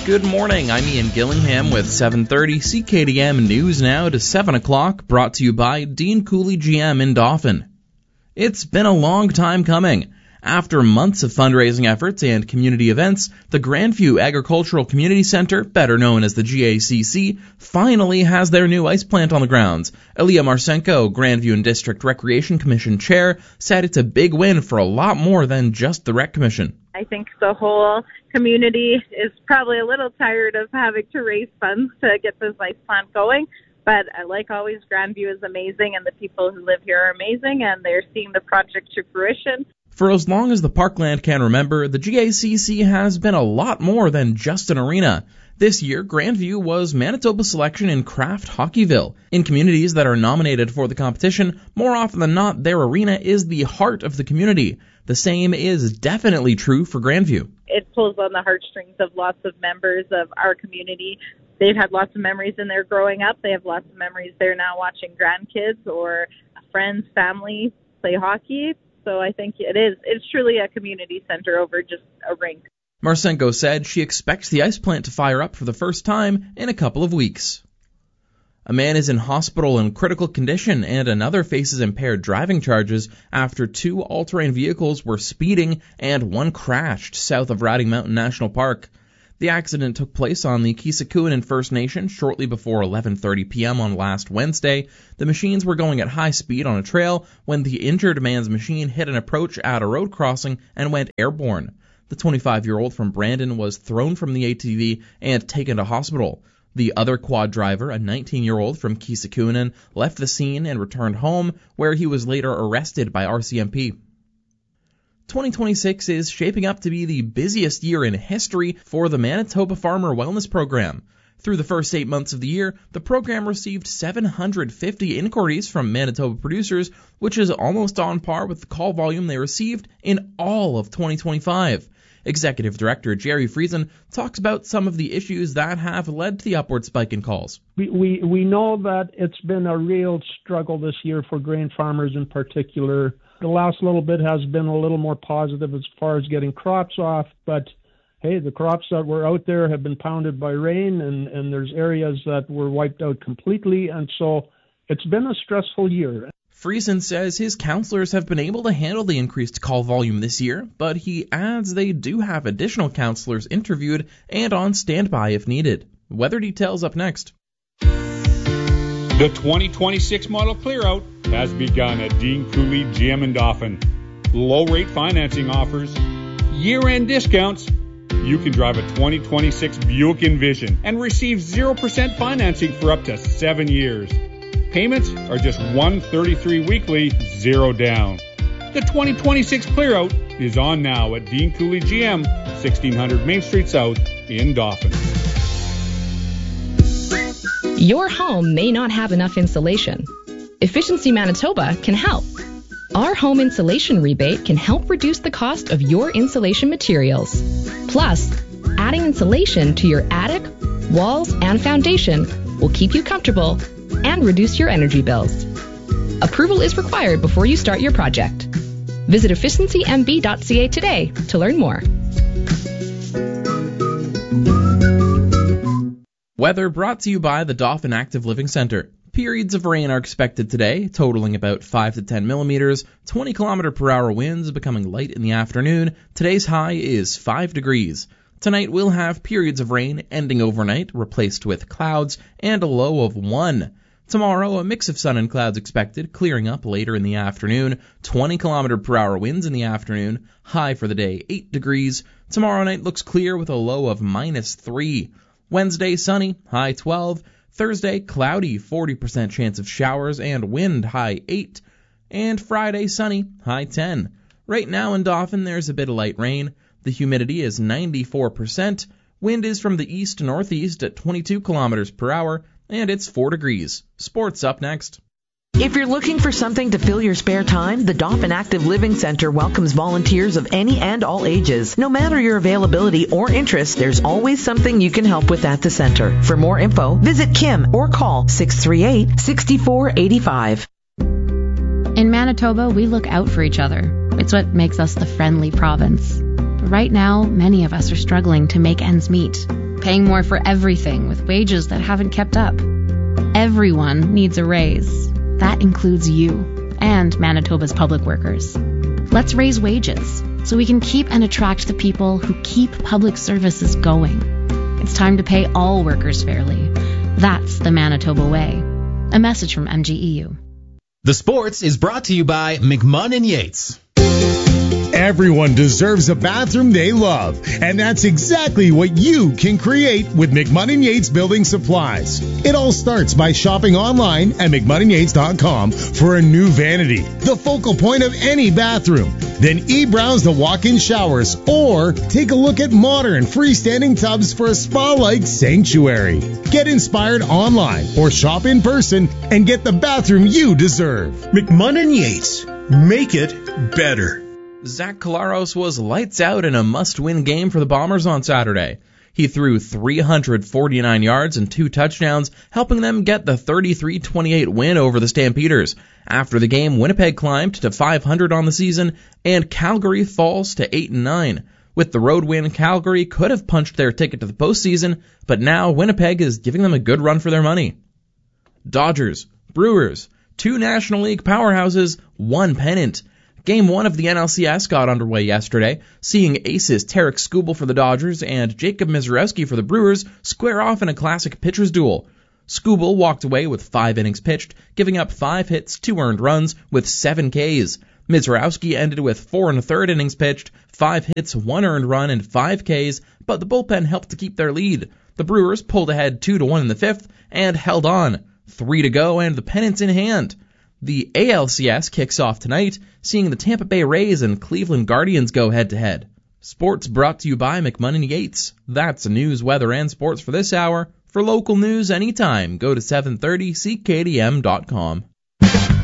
Good morning, I'm Ian Gillingham with 7:30 CKDM News Now to 7 o'clock, brought to you by Dean Cooley GM in Dauphin. It's been a long time coming. After months of fundraising efforts and community events, the Grandview Agricultural Community Center, better known as the GACC, finally has their new ice plant on the grounds. Elia Marsenko, Grandview and District Recreation Commission Chair, said it's a big win for a lot more than just the Rec Commission. I think the whole community is probably a little tired of having to raise funds to get this ice plant going. But like always, Grandview is amazing, and the people who live here are amazing, and they're seeing the project to fruition. For as long as the Parkland can remember, the GACC has been a lot more than just an arena. This year, Grandview was Manitoba's selection in Craft Hockeyville. In communities that are nominated for the competition, more often than not, their arena is the heart of the community. The same is definitely true for Grandview. It pulls on the heartstrings of lots of members of our community. They've had lots of memories in there growing up. They have lots of memories there now watching grandkids or friends, family play hockey. So I think it's truly a community center over just a rink. Marsenko said she expects the ice plant to fire up for the first time in a couple of weeks. A man is in hospital in critical condition and another faces impaired driving charges after two all-terrain vehicles were speeding and one crashed south of Riding Mountain National Park. The accident took place on the Kisikuinen First Nation shortly before 11:30 p.m. on last Wednesday. The machines were going at high speed on a trail when the injured man's machine hit an approach at a road crossing and went airborne. The 25-year-old from Brandon was thrown from the ATV and taken to hospital. The other quad driver, a 19-year-old from Kisikuinen, left the scene and returned home, where he was later arrested by RCMP. 2026 is shaping up to be the busiest year in history for the Manitoba Farmer Wellness Program. Through the first 8 months of the year, the program received 750 inquiries from Manitoba producers, which is almost on par with the call volume they received in all of 2025. Executive Director Jerry Friesen talks about some of the issues that have led to the upward spike in calls. We know that it's been a real struggle this year for grain farmers in particular. The last little bit has been a little more positive as far as getting crops off, but hey, the crops that were out there have been pounded by rain, and there's areas that were wiped out completely, and so it's been a stressful year. Friesen says his counselors have been able to handle the increased call volume this year, but he adds they do have additional counselors interviewed and on standby if needed. Weather details up next. The 2026 model clearout has begun at Dean Cooley GM in Dauphin. Low-rate financing offers, year-end discounts. You can drive a 2026 Buick Envision and receive 0% financing for up to 7 years. Payments are just $133 weekly, zero down. The 2026 clearout is on now at Dean Cooley GM, 1600 Main Street South in Dauphin. Your home may not have enough insulation. Efficiency Manitoba can help. Our home insulation rebate can help reduce the cost of your insulation materials. Plus, adding insulation to your attic, walls, and foundation will keep you comfortable and reduce your energy bills. Approval is required before you start your project. Visit efficiencymb.ca today to learn more. Weather brought to you by the Dauphin Active Living Center. Periods of rain are expected today, totaling about 5 to 10 millimeters, 20 km/h winds becoming light in the afternoon. Today's high is 5 degrees. Tonight we'll have periods of rain ending overnight, replaced with clouds, and a low of 1. Tomorrow, a mix of sun and clouds expected, clearing up later in the afternoon, 20 km/h winds in the afternoon, high for the day 8 degrees. Tomorrow night looks clear with a low of -3. Wednesday, sunny, high 12. Thursday, cloudy, 40% chance of showers and wind, high 8. And Friday, sunny, high 10. Right now in Dauphin, there's a bit of light rain. The humidity is 94%. Wind is from the east-northeast at 22 km/h, and it's 4 degrees. Sports up next. If you're looking for something to fill your spare time, the Dauphin Active Living Center welcomes volunteers of any and all ages. No matter your availability or interest, there's always something you can help with at the center. For more info, visit Kim or call 638-6485. In Manitoba, we look out for each other. It's what makes us the friendly province. But right now, many of us are struggling to make ends meet, paying more for everything with wages that haven't kept up. Everyone needs a raise. That includes you and Manitoba's public workers. Let's raise wages so we can keep and attract the people who keep public services going. It's time to pay all workers fairly. That's the Manitoba way. A message from MGEU. The Sports is brought to you by McMahon & Yates. Everyone deserves a bathroom they love, and that's exactly what you can create with McMahon & Yates Building Supplies. It all starts by shopping online at McMahonandYates.com for a new vanity, the focal point of any bathroom. Then e-browse the walk-in showers or take a look at modern freestanding tubs for a spa-like sanctuary. Get inspired online or shop in person and get the bathroom you deserve. McMahon & Yates. Make it better. Zach Collaros was lights out in a must-win game for the Bombers on Saturday. He threw 349 yards and 2 touchdowns, helping them get the 33-28 win over the Stampeders. After the game, Winnipeg climbed to 500 on the season, and Calgary falls to 8-9. With the road win, Calgary could have punched their ticket to the postseason, but now Winnipeg is giving them a good run for their money. Dodgers, Brewers, 2 National League powerhouses, 1 pennant. Game 1 of the NLCS got underway yesterday, seeing aces Tarek Skubal for the Dodgers and Jacob Misiorowski for the Brewers square off in a classic pitcher's duel. Skubal walked away with 5 innings pitched, giving up 5 hits, 2 earned runs, with 7 Ks. Misiorowski ended with 4 1/3 innings pitched, 5 hits, 1 earned run, and 5 Ks, but the bullpen helped to keep their lead. The Brewers pulled ahead 2-1 in the 5th and held on. 3 to go and the pennant's in hand. The ALCS kicks off tonight, seeing the Tampa Bay Rays and Cleveland Guardians go head-to-head. Sports brought to you by McMahon & Yates. That's the news, weather, and sports for this hour. For local news anytime, go to 730cktm.com.